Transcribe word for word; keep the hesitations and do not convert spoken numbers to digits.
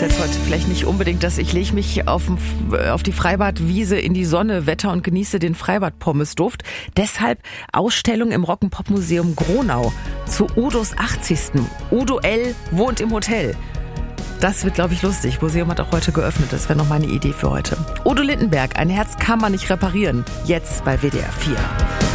ist jetzt heute vielleicht nicht unbedingt, dass ich lege mich auf, auf die Freibadwiese in die Sonne, Wetter und genieße den Freibad-Pommesduft. Deshalb Ausstellung im Rock'n'Pop-Museum Gronau zu Udos achtzigsten Udo L. wohnt im Hotel. Das wird, glaube ich, lustig. Museum hat auch heute geöffnet. Das wäre noch meine Idee für heute. Udo Lindenberg, ein Herz kann man nicht reparieren. Jetzt bei W D R vier.